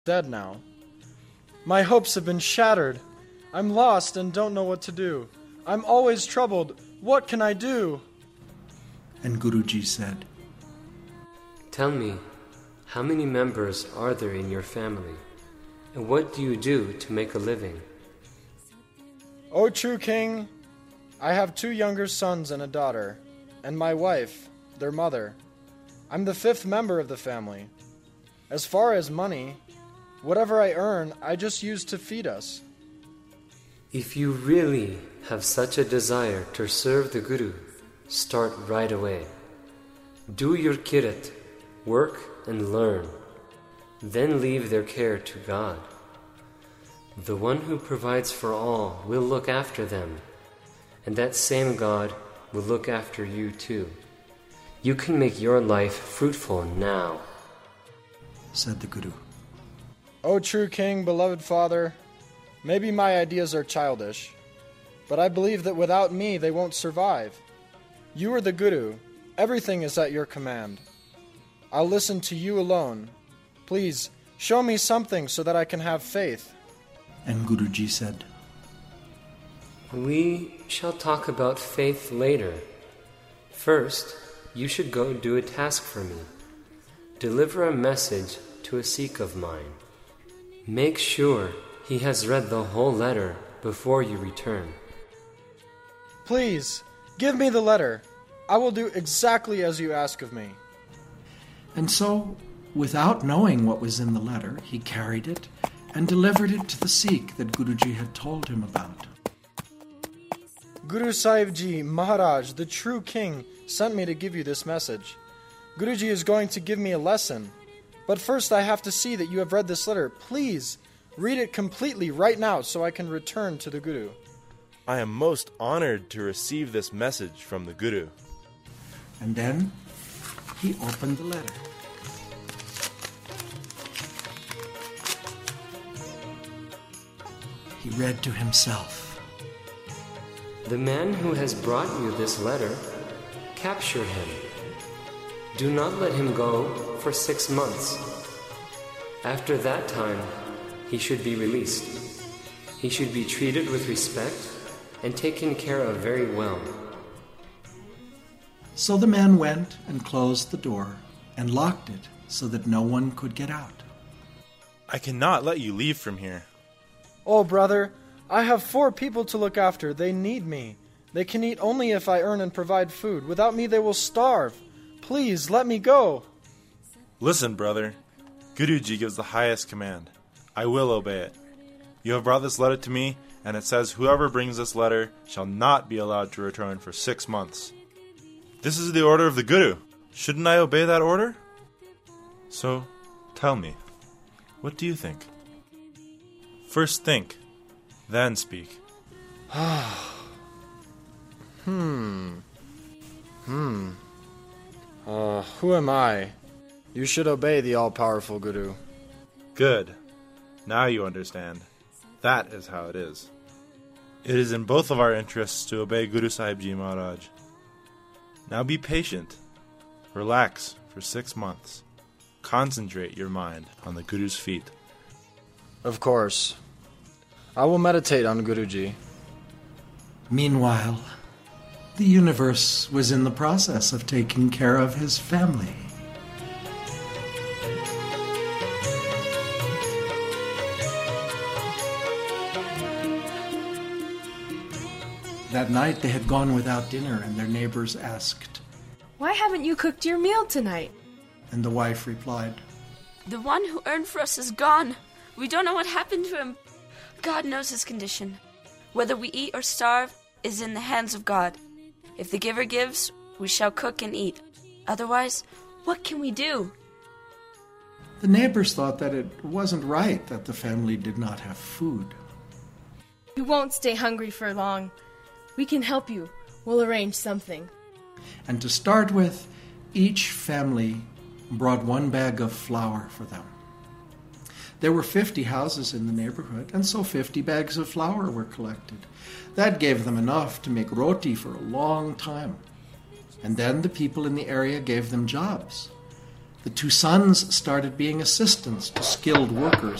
dead now. My hopes have been shattered. I'm lost and don't know what to do. I'm always troubled. What can I do? And Guruji said, Tell me, how many members are there in your family? And what do you do to make a living? O true king, I have 2 younger sons and a daughter, and my wife, their mother. I'm the 5th member of the family. As far as money, whatever I earn, I just use to feed us. If you really have such a desire to serve the Guru, start right away. Do your kirat, work and learn. Then leave their care to God. The one who provides for all will look after them, and that same God will look after you too. You can make your life fruitful now, said the Guru. O true king, beloved father, maybe my ideas are childish, but I believe that without me they won't survive. You are the Guru. Everything is at your command. I'll listen to you alone. Please, show me something so that I can have faith. And Guruji said, We shall talk about faith later. First, you should go do a task for me. Deliver a message to a Sikh of mine. Make sure he has read the whole letter before you return. Please, give me the letter. I will do exactly as you ask of me. And so, without knowing what was in the letter, he carried it and delivered it to the Sikh that Guruji had told him about. Guru Sahib Ji, Maharaj, the true king, sent me to give you this message. Guruji is going to give me a lesson. But first I have to see that you have read this letter. Please, read it completely right now so I can return to the Guru. I am most honored to receive this message from the Guru. And then he opened the letter. He read to himself. The man who has brought you this letter, capture him. Do not let him go for 6 months. After that time, he should be released. He should be treated with respect and taken care of very well. So the man went and closed the door and locked it so that no one could get out. I cannot let you leave from here. Oh, brother, I have 4 people to look after. They need me. They can eat only if I earn and provide food. Without me, they will starve. Please, let me go. Listen, brother. Guruji gives the highest command. I will obey it. You have brought this letter to me, and it says whoever brings this letter shall not be allowed to return for 6 months. This is the order of the Guru. Shouldn't I obey that order? So, tell me, what do you think? First think, then speak. Who am I? You should obey the all-powerful Guru. Good. Now you understand. That is how it is. It is in both of our interests to obey Guru Sahib Ji Maharaj. Now be patient. Relax for 6 months. Concentrate your mind on the Guru's feet. Of course. I will meditate on Guruji. Meanwhile, the universe was in the process of taking care of his family. That night they had gone without dinner, and their neighbors asked, Why haven't you cooked your meal tonight? And the wife replied, The one who earned for us is gone. We don't know what happened to him. God knows his condition. Whether we eat or starve is in the hands of God. If the giver gives, we shall cook and eat. Otherwise, what can we do? The neighbors thought that it wasn't right that the family did not have food. You won't stay hungry for long. We can help you. We'll arrange something. And to start with, each family brought 1 bag of flour for them. There were 50 houses in the neighborhood, and so 50 bags of flour were collected. That gave them enough to make roti for a long time. And then the people in the area gave them jobs. The two sons started being assistants to skilled workers